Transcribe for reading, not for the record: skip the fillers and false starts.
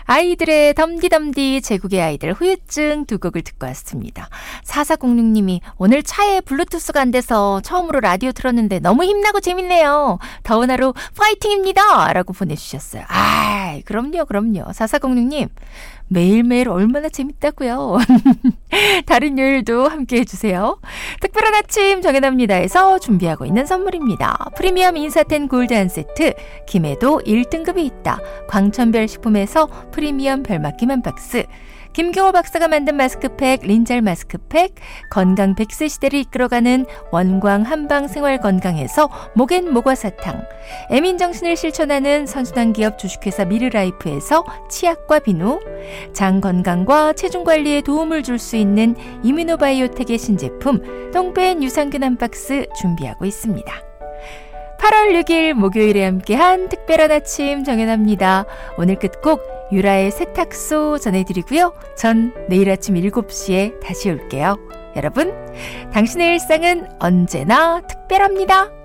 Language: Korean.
아이들의 덤디덤디, 제국의 아이들 후유증 두 곡을 듣고 왔습니다. 4406님이 오늘 차에 블루투스가 안 돼서 처음으로 라디오 틀었는데 너무 힘나고 재밌네요. 더운 하루 파이팅입니다. 라고 보내주셨어요. 그럼요. 4406님 매일매일 얼마나 재밌다고요. 다른 요일도 함께 해주세요. 특별한 아침 정연합니다에서 준비하고 있는 선물입니다. 프리미엄 인사텐 골드 한 세트, 김해도 1등급이 있다. 광천별 식품에서 프리미엄 별맛김 한 박스, 김경호 박사가 만든 마스크팩 린잘 마스크팩, 건강 100세 시대를 이끌어가는 원광 한방생활건강에서 목엔 모과사탕, 애민정신을 실천하는 선순환 기업 주식회사 미르라이프에서 치약과 비누, 장 건강과 체중 관리에 도움을 줄 수 있는 이뮤노바이오텍의 신제품 똥뺀 유산균 한 박스 준비하고 있습니다. 8월 6일 목요일에 함께한 특별한 아침 정연합니다. 오늘 끝곡 유라의 세탁소 전해드리고요. 전 내일 아침 7시에 다시 올게요. 여러분, 당신의 일상은 언제나 특별합니다.